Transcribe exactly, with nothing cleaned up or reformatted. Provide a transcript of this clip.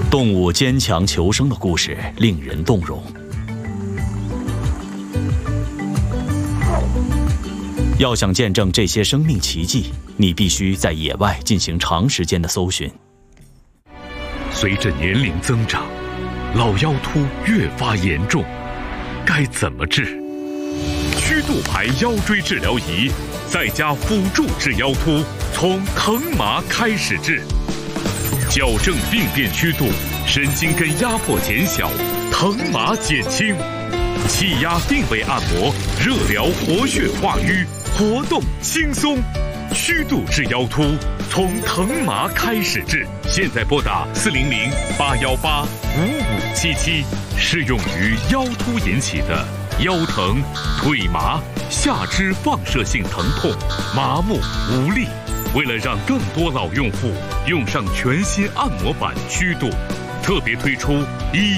动物坚强求生的故事令人动容。要想见证这些生命奇迹，你必须在野外进行长时间的搜寻。 随着年龄增长，老腰突越发严重，该怎么治？曲度牌腰椎治疗仪，在家辅助治腰突，从疼麻开始治，矫正病变曲度，神经根压迫减小，疼麻减轻，气压定位按摩，热疗活血化瘀，活动轻松。曲度治腰突，从疼麻开始治。现在拨打四零零八幺八五五七七，适用于腰突引起的腰疼、腿麻、下肢放射性疼痛、麻木无力。为了让更多老用户用上全新按摩版曲度，特别推出一